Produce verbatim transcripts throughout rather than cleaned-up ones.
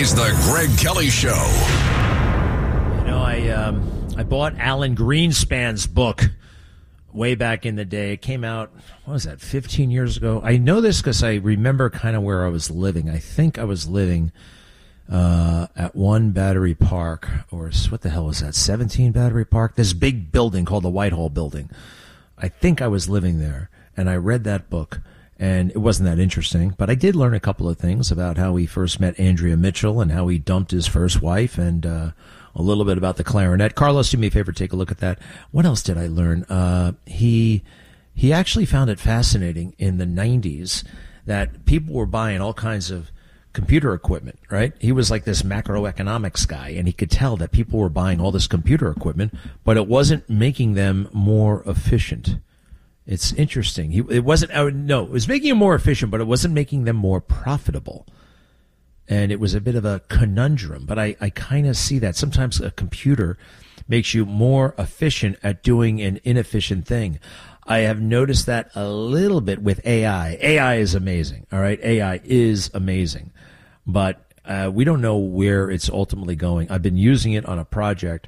is the Greg Kelly Show. You know, I um, I bought Alan Greenspan's book way back in the day. It came out, what was that, fifteen years ago? I know this because I remember kind of where I was living. I think I was living uh, at one Battery Park, or what the hell was that, seventeen Battery Park? This big building called the Whitehall Building. I think I was living there, and I read that book. And it wasn't that interesting, but I did learn a couple of things about how he first met Andrea Mitchell and how he dumped his first wife, and uh, a little bit about the clarinet. Carlos, do me a favor, take a look at that. What else did I learn? Uh, he he actually found it fascinating in the nineties that people were buying all kinds of computer equipment, right? He was like this macroeconomics guy, and he could tell that people were buying all this computer equipment, but it wasn't making them more efficient. It's interesting. He, it wasn't, uh, no, it was making them more efficient, but it wasn't making them more profitable. And it was a bit of a conundrum, but I, I kind of see that. Sometimes a computer makes you more efficient at doing an inefficient thing. I have noticed that a little bit with A I. A I is amazing, all right? A I is amazing, but uh, we don't know where it's ultimately going. I've been using it on a project.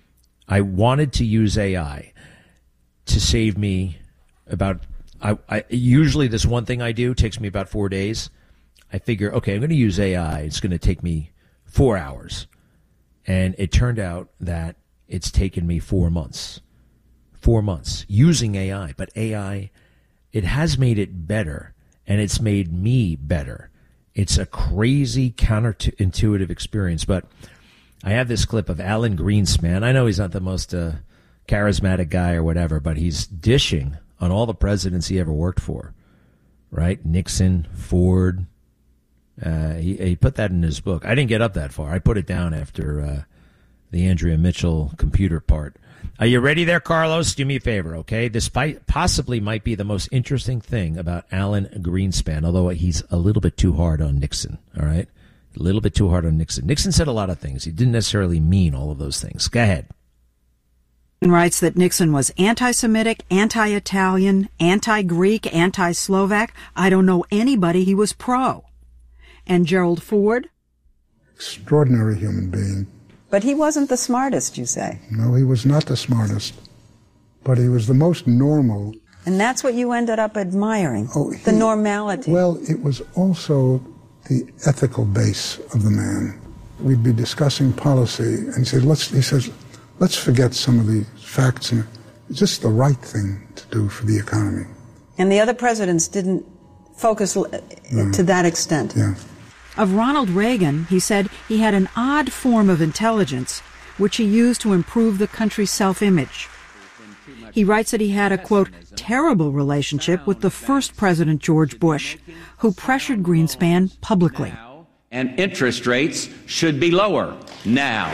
I wanted to use A I to save me about, I, I usually this one thing I do takes me about four days. I figure, okay, I'm going to use A I. It's going to take me four hours. And it turned out that it's taken me four months. Four months using A I. But A I, it has made it better, and it's made me better. It's a crazy counterintuitive experience. But I have this clip of Alan Greenspan. I know he's not the most uh, charismatic guy or whatever, but he's dishing on all the presidents he ever worked for, right? Nixon, Ford. Uh, he, he put that in his book. I didn't get up that far. I put it down after uh, the Andrea Mitchell computer part. Are you ready there, Carlos? Do me a favor, okay? This possibly might be the most interesting thing about Alan Greenspan, although he's a little bit too hard on Nixon, all right? A little bit too hard on Nixon. Nixon said a lot of things. He didn't necessarily mean all of those things. Go ahead. Writes that Nixon was anti-Semitic, anti-Italian, anti-Greek, anti-Slovak. I don't know anybody he was pro. And Gerald Ford? Extraordinary human being. But he wasn't the smartest, you say? No, he was not the smartest. But he was the most normal. And that's what you ended up admiring, oh, he, the normality. Well, it was also the ethical base of the man. We'd be discussing policy, and he said, let's, he says, let's forget some of the facts, and it's just the right thing to do for the economy. And the other presidents didn't focus no. to that extent. Yeah. Of Ronald Reagan, he said he had an odd form of intelligence, which he used to improve the country's self-image. He writes that he had a, quote, terrible relationship with the first President George Bush, who pressured Greenspan publicly. And interest rates should be lower now.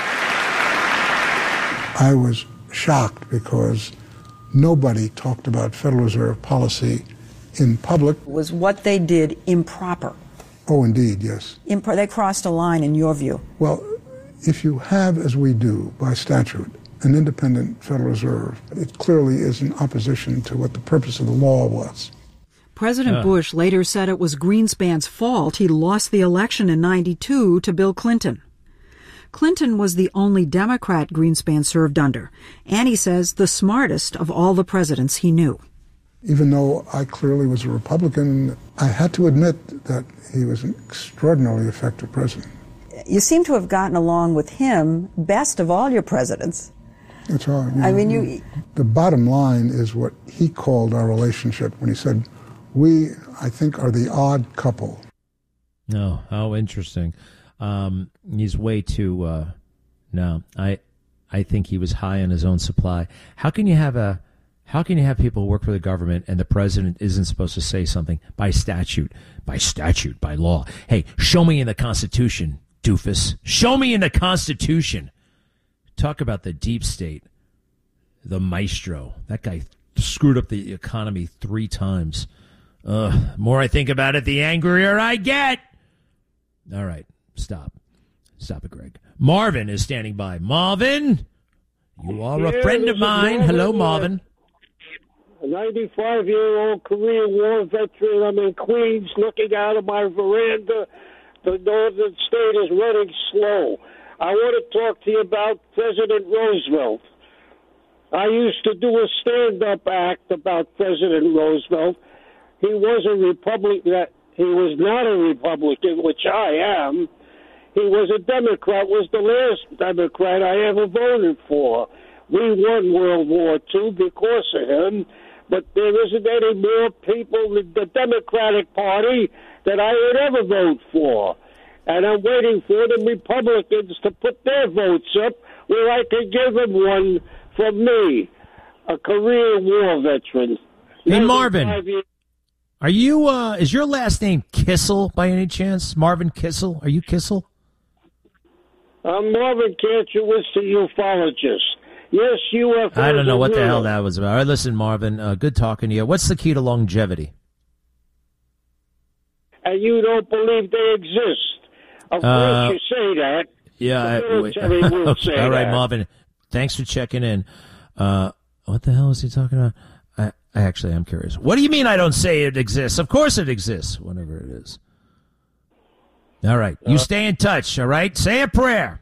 I was shocked because nobody talked about Federal Reserve policy in public. Was what they did improper? Oh, indeed, yes. Impro- they crossed a line, in your view. Well, if you have, as we do, by statute, an independent Federal Reserve, it clearly is in opposition to what the purpose of the law was. President uh. Bush later said it was Greenspan's fault he lost the election in ninety-two to Bill Clinton. Clinton was the only Democrat Greenspan served under, and he says the smartest of all the presidents he knew. Even though I clearly was a Republican, I had to admit that he was an extraordinarily effective president. You seem to have gotten along with him best of all your presidents. That's right. I mean, you... The bottom line is what he called our relationship when he said, we, I think, are the odd couple. No, oh, how interesting. Um, he's way too, uh, no, I, I think he was high on his own supply. How can you have a, how can you have people work for the government and the president isn't supposed to say something by statute, by statute, by law? Hey, show me in the Constitution, doofus. Show me in the Constitution. Talk about the deep state, the maestro. That guy screwed up the economy three times. Uh, the more I think about it, the angrier I get. All right. Stop. Stop it, Greg. Marvin is standing by. Marvin, you are a friend of mine. Hello, Marvin. A ninety-five-year-old Korean War veteran. I'm in Queens looking out of my veranda the northern state is running slow. I want to talk to you about President Roosevelt. I used to do a stand-up act about President Roosevelt. He was a Republican. He was not a Republican, which I am. He was a Democrat, was the last Democrat I ever voted for. We won World War Two because of him, but there isn't any more people in the Democratic Party that I would ever vote for. And I'm waiting for the Republicans to put their votes up where I can give them one for me, a career war veteran. Hey, Marvin, are you, uh, is your last name Kissel by any chance? Marvin Kissel? Are you Kissel? I'm Marvin Kantrowitz, the ufologist. Yes, U F O. I don't know what the hell that was about. All right, listen, Marvin, uh, good talking to you. What's the key to longevity? And you don't believe they exist. Of uh, course you say that. Yeah. I, okay, say all right, that. Marvin, thanks for checking in. Uh, what the hell is he talking about? I, I actually am curious. What do you mean I don't say it exists? Of course it exists, whatever it is. All right. You uh, stay in touch, all right? Say a prayer.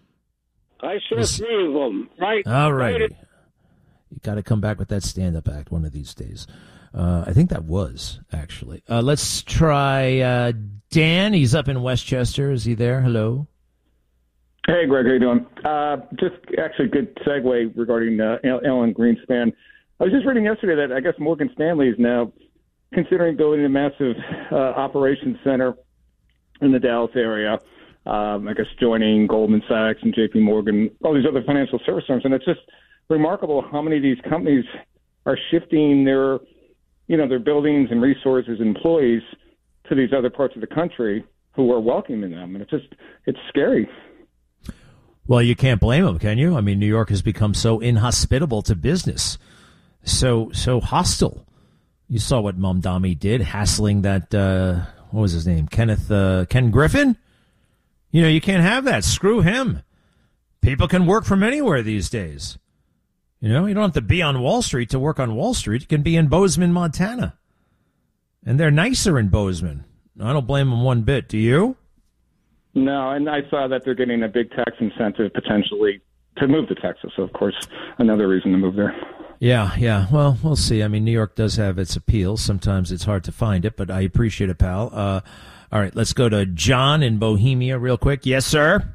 I saw three of them, right? All right. You got to come back with that stand-up act one of these days. Uh, I think that was, actually. Uh, let's try uh, Dan. He's up in Westchester. Is he there? Hello? Hey, Greg. How you doing? Uh, just actually good segue regarding uh, Alan Greenspan. I was just reading yesterday that I guess Morgan Stanley is now considering building a massive uh, operations center in the Dallas area. Um, I guess joining Goldman Sachs and J P Morgan, all these other financial service firms. And it's just remarkable how many of these companies are shifting their, you know, their buildings and resources and employees to these other parts of the country who are welcoming them. And it's just, it's scary. Well, you can't blame them, can you? I mean, New York has become so inhospitable to business, so so hostile. You saw what Mamdani did, hassling that, uh, what was his name, Kenneth, uh, Ken Griffin? You know, you can't have that. Screw him. People can work from anywhere these days. You know, you don't have to be on Wall Street to work on Wall Street. You can be in Bozeman, Montana. And they're nicer in Bozeman. I don't blame them one bit. Do you? No, and I saw that they're getting a big tax incentive potentially to move to Texas. So, of course, another reason to move there. Yeah, yeah. Well, we'll see. I mean, New York does have its appeal. Sometimes it's hard to find it, but I appreciate it, pal. Uh, all right, let's go to John in Bohemia real quick. Yes, sir?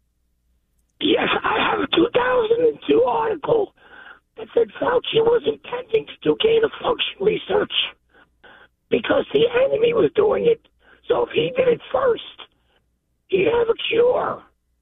Yes, I have a two thousand two article that said Fauci was intending to do gain-of-function research because the enemy was doing it. So if he did it first, he'd have a cure.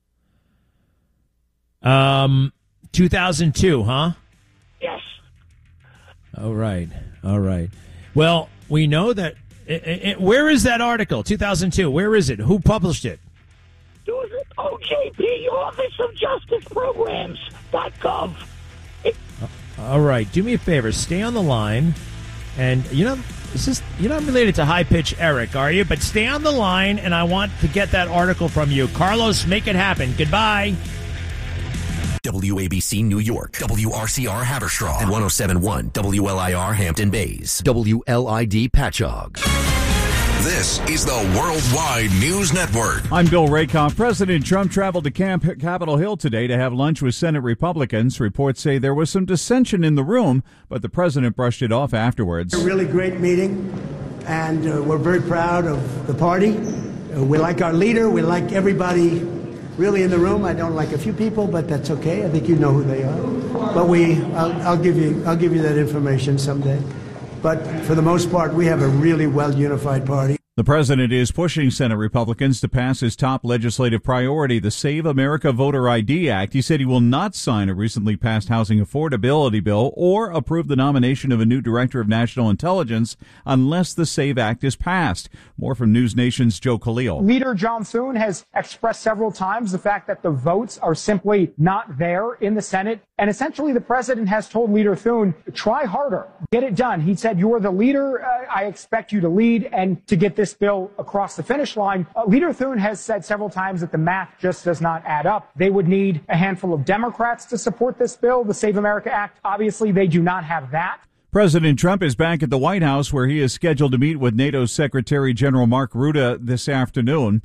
Um, two thousand two, huh? Yes. All right. All right. Well, we know that. It, it, where is that article? two thousand two. Where is it? Who published it? It was at O J P, Office of Justice Programs dot gov. It- All right. Do me a favor. Stay on the line. And, you know, this is, you're not related to High Pitch Eric, are you? But stay on the line, and I want to get that article from you. Carlos, make it happen. Goodbye. W A B C New York, W R C R Haverstraw, and one oh seven point one W L I R Hampton Bays, W L I D Patchogue. This is the Worldwide News Network. I'm Bill Raycom. President Trump traveled to Camp Capitol Hill today to have lunch with Senate Republicans. Reports say there was some dissension in the room, but the president brushed it off afterwards. A really great meeting, and uh, we're very proud of the party. Uh, we like our leader. We like everybody really in the room. I don't like a few people, but that's okay. I think you know who they are. But we, I'll, I'll give you, I'll give you that information someday. But for the most part, we have a really well-unified party. The president is pushing Senate Republicans to pass his top legislative priority, the Save America Voter I D Act. He said he will not sign a recently passed housing affordability bill or approve the nomination of a new director of national intelligence unless the SAVE Act is passed. More from News Nation's Joe Khalil. Leader John Thune has expressed several times the fact that the votes are simply not there in the Senate. And essentially, the president has told Leader Thune, try harder, get it done. He said, you are the leader. Uh, I expect you to lead and to get this bill across the finish line. Uh, Leader Thune has said several times that the math just does not add up. They would need a handful of Democrats to support this bill, the Save America Act. Obviously, they do not have that. President Trump is back at the White House, where he is scheduled to meet with NATO Secretary General Mark Rutte this afternoon. The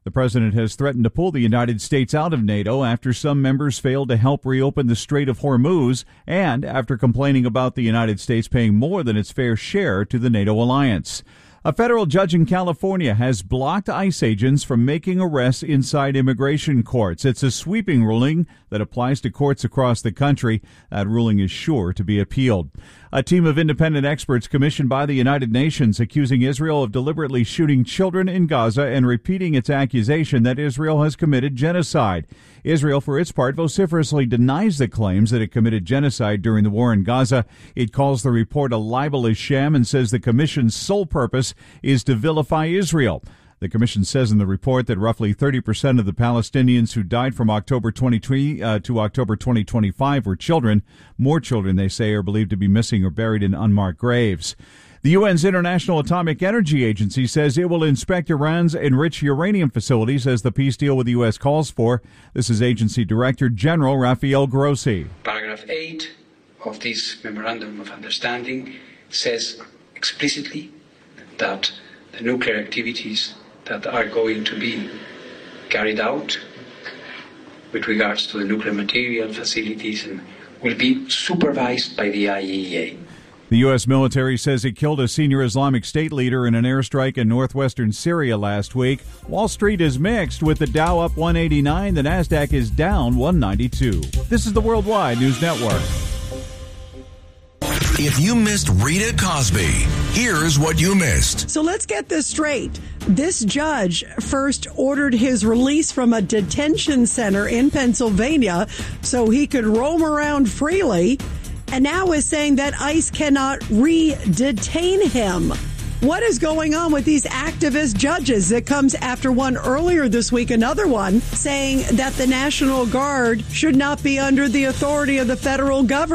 The president has threatened to pull the United States out of NATO after some members failed to help reopen the Strait of Hormuz and after complaining about the United States paying more than its fair share to the NATO alliance. A federal judge in California has blocked ICE agents from making arrests inside immigration courts. It's a sweeping ruling that applies to courts across the country. That ruling is sure to be appealed. A team of independent experts commissioned by the United Nations accusing Israel of deliberately shooting children in Gaza and repeating its accusation that Israel has committed genocide. Israel, for its part, vociferously denies the claims that it committed genocide during the war in Gaza. It calls the report a libelous sham and says the commission's sole purpose is to vilify Israel. The commission says in the report that roughly thirty percent of the Palestinians who died from October twenty twenty uh, to October twenty twenty-five were children. More children, they say, are believed to be missing or buried in unmarked graves. The U N's International Atomic Energy Agency says it will inspect Iran's enriched uranium facilities as the peace deal with the U S calls for. This is Agency Director General Rafael Grossi. Paragraph eight of this Memorandum of Understanding says explicitly that the nuclear activities that are going to be carried out with regards to the nuclear material facilities and will be supervised by the I A E A. The U S military says it killed a senior Islamic State leader in an airstrike in northwestern Syria last week. Wall Street is mixed, with the Dow up one eighty-nine, the Nasdaq is down one ninety-two. This is the Worldwide News Network. If you missed Rita Cosby, here's what you missed. So let's get this straight. This judge first ordered his release from a detention center in Pennsylvania so he could roam around freely, and now is saying that ICE cannot re-detain him. What is going on with these activist judges? It comes after one earlier this week, another one saying that the National Guard should not be under the authority of the federal government.